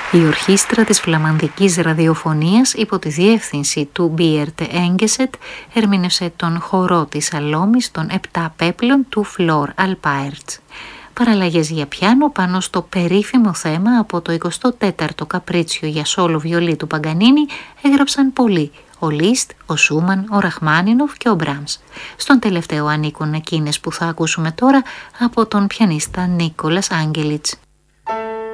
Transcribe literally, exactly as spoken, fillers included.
Η ορχήστρα της φλαμανδικής ραδιοφωνίας υπό τη διεύθυνση του Μπίερτε Έγκεσετ ερμήνευσε τον χορό της Σαλόμης των επτά πέπλων του Φλόρ Αλπάερτς. Παραλλαγές για πιάνο πάνω στο περίφημο θέμα από το εικοστό τέταρτο καπρίτσιο για σόλο βιολί του Παγκανίνη έγραψαν πολλοί: ο Λίστ, ο Σούμαν, ο Ραχμάνινοφ και ο Μπράμς. Στον τελευταίο ανήκουν εκείνες που θα ακούσουμε τώρα από τον πιανίστα Νίκολας Άγγελιτς.